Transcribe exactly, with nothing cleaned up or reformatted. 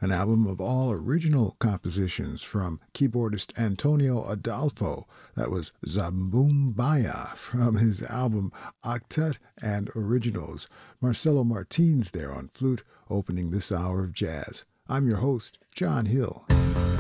an album of all original compositions from keyboardist Antonio Adolfo. That was Zambumbaya from his album Octet and Originals. Marcelo Martins there on flute, opening this hour of jazz. I'm your host, John Hill.